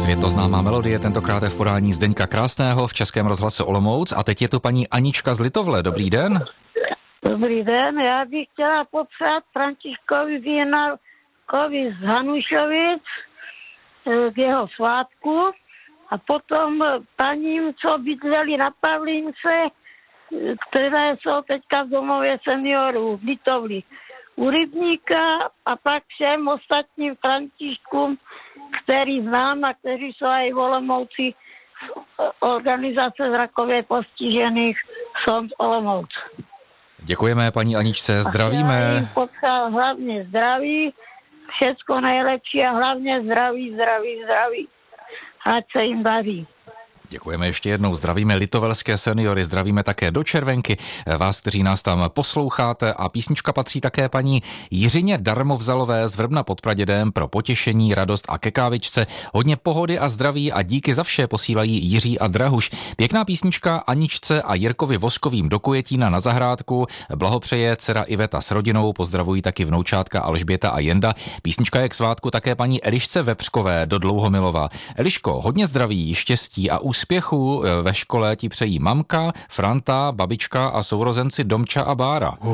Světoznámá melodie, tentokrát je v podání Zdeňka Krásného v Českém rozhlase Olomouc. A teď je tu paní Anička z Litovle. Dobrý den. Dobrý den, já bych chtěla popřát Františkovi Vinakovi z Hanušovic k jeho svátku a potom paním, co bydleli na Pavlínce, které jsou teďka v domově seniorů v Litovli u Rybníka, a pak všem ostatním Františkům, který znám a kteří jsou i v Olomouci organizace zrakově postižených Sond Olomouc. Děkujeme paní Aničce, zdravíme. Já jim potřeba hlavně zdraví, všecko nejlepší a hlavně zdraví. Ať se jim daří. Děkujeme ještě jednou, zdravíme litovelské seniory, zdravíme také do Červenky, vás, kteří nás tam posloucháte, a písnička patří také paní Jiřině Darmovzalové z Vrbna pod Pradědem pro potěšení, radost a ke kávičce. Hodně pohody a zdraví a díky za vše posílají Jiří a Drahuš. Pěkná písnička Aničce a Jirkovi Voskovým do Kujetína na zahrádku. Blahopřeje dcera Iveta s rodinou, pozdravují taky vnoučátka Alžběta a Jenda. Písnička je k svátku také paní Elišce Vepřkové do Dlouhomilova. Eliško, hodně zdraví, štěstí a úspěchu ve škole ti přejí mamka, Franta, babička a sourozenci Domča a Bára.